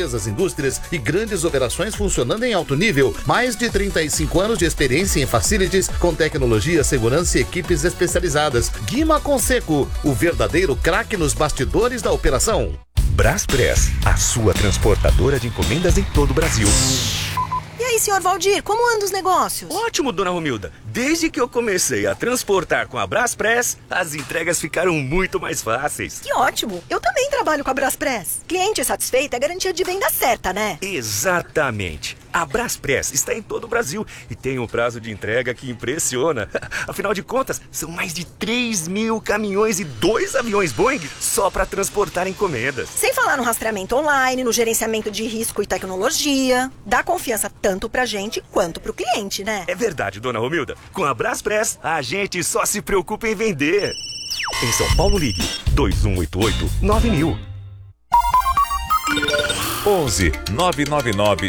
empresas, indústrias e grandes operações funcionando em alto nível. Mais de 35 anos de experiência em facilities com tecnologia, segurança e equipes especializadas. Guima Conseco, o verdadeiro craque nos bastidores da operação. Braspress, a sua transportadora de encomendas em todo o Brasil. E aí, senhor Valdir, como andam os negócios? Ótimo, dona Romilda. Desde que eu comecei a transportar com a Braspress, as entregas ficaram muito mais fáceis. Que ótimo! Eu também trabalho com a Braspress. Cliente satisfeito é garantia de venda certa, né? Exatamente. A Braspress está em todo o Brasil e tem um prazo de entrega que impressiona. Afinal de contas, são mais de 3.000 caminhões e 2 aviões Boeing só para transportar encomendas. Sem falar no rastreamento online, no gerenciamento de risco e tecnologia. Dá confiança tanto pra gente quanto pro cliente, né? É verdade, dona Romilda. Com a Braspress, a gente só se preocupa em vender. Em São Paulo, ligue 2188-9000. 11 999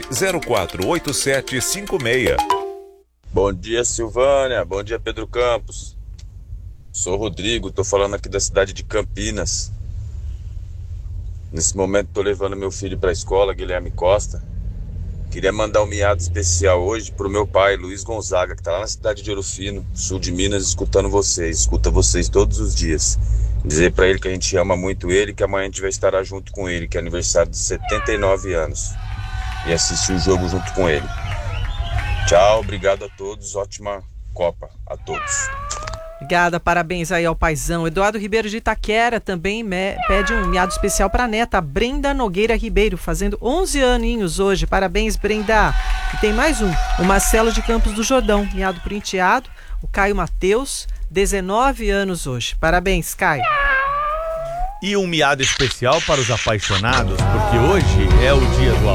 048756. Bom dia, Silvânia. Bom dia, Pedro Campos. Sou Rodrigo, tô falando aqui da cidade de Campinas. Nesse momento tô levando meu filho pra escola, Guilherme Costa. Queria mandar um miado especial hoje pro meu pai, Luiz Gonzaga, que tá lá na cidade de Ouro Fino, sul de Minas, escutando vocês. Escuta vocês todos os dias. Dizer pra ele que a gente ama muito ele, que amanhã a gente vai estar junto com ele, que é aniversário de 79 anos. E assistir o jogo junto com ele. Tchau, obrigado a todos, ótima Copa a todos. Obrigada, parabéns aí ao paizão. Eduardo Ribeiro de Itaquera também pede um miado especial para a neta Brenda Nogueira Ribeiro, fazendo 11 aninhos hoje. Parabéns, Brenda. E tem mais o Marcelo de Campos do Jordão, miado por enteado. O Caio Mateus, 19 anos hoje. Parabéns, Caio. E um miado especial para os apaixonados, porque hoje é o dia do amor.